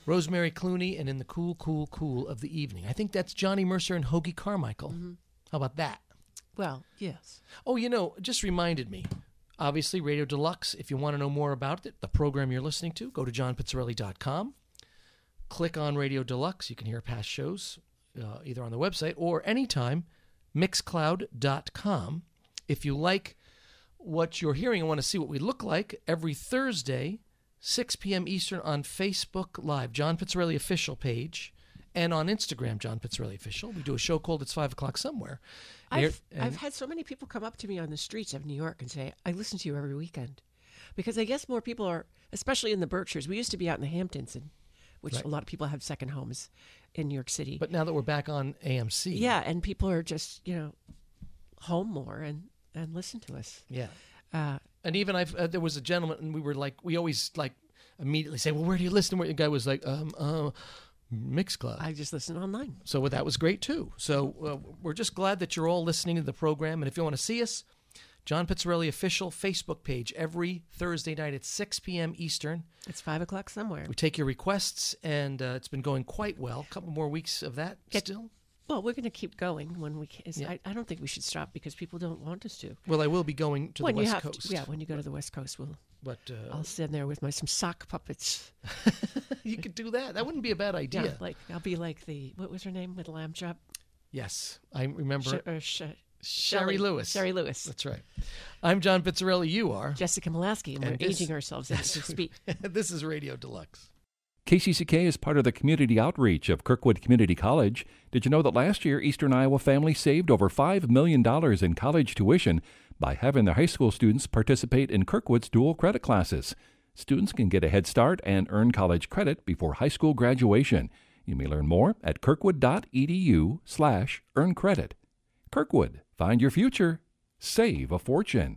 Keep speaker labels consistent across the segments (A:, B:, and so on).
A: Rosemary Clooney and In the Cool, Cool, Cool of the Evening. I think that's Johnny Mercer and Hoagie Carmichael. Mm-hmm. How about that?
B: Well, yes.
A: Oh, just reminded me. Obviously, Radio Deluxe, if you want to know more about it, the program you're listening to, go to johnpizzarelli.com. Click on Radio Deluxe. You can hear past shows either on the website or anytime, mixcloud.com. If you like what you're hearing and want to see what we look like, every Thursday, 6 p.m. Eastern on Facebook Live, John Pizzarelli Official page, and on Instagram, John Pizzarelli Official. We do a show called It's 5 O'Clock Somewhere.
B: I've had so many people come up to me on the streets of New York and say, I listen to you every weekend. Because I guess more people are, especially in the Berkshires. We used to be out in the Hamptons, which right. A lot of people have second homes in New York City.
A: But now that we're back on AMC.
B: Yeah, and people are just, home more and listen to us.
A: Yeah. And even there was a gentleman, and we always immediately say, well, where do you listen? Where the guy was like, Mixcloud.
B: I just listen online.
A: So that was great too. So we're just glad that you're all listening to the program. And if you want to see us, John Pizzarelli Official Facebook page every Thursday night at 6 p.m. Eastern.
B: It's 5 o'clock somewhere.
A: We take your requests, and it's been going quite well. A couple more weeks of that still. Well,
B: we're going to keep going when we can. Yeah. I don't think we should stop because people don't want us to.
A: Well, I will be going to the West Coast.
B: Yeah, when you go to the West Coast, I'll stand there with some sock puppets.
A: You could do that. That wouldn't be a bad idea.
B: Yeah, I'll be like what was her name with the lamb chop?
A: Yes, I remember.
B: Sherry Lewis. Sherry Lewis.
A: That's right. I'm John Pizzarelli. You are
B: Jessica Molaski, and we're aging ourselves as we speak.
A: This is Radio Deluxe.
C: KCCK is part of the community outreach of Kirkwood Community College. Did you know that last year Eastern Iowa families saved over $5 million in college tuition by having their high school students participate in Kirkwood's dual credit classes? Students can get a head start and earn college credit before high school graduation. You may learn more at kirkwood.edu/earncredit. Kirkwood, find your future, save a fortune.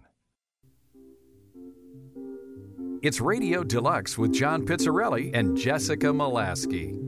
D: It's Radio Deluxe with John Pizzarelli and Jessica Molaski.